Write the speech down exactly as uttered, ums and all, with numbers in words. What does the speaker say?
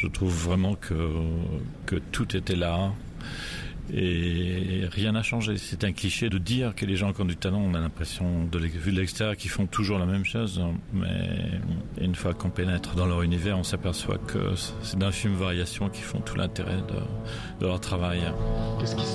Je trouve vraiment que, que tout était là et rien n'a changé. C'est un cliché de dire que les gens qui ont du talent, on a l'impression, de vu de l'extérieur, qu'ils font toujours la même chose. Mais une fois qu'on pénètre dans leur univers, on s'aperçoit que c'est d'infimes variations qui font tout l'intérêt de, de leur travail. Qu'est-ce qui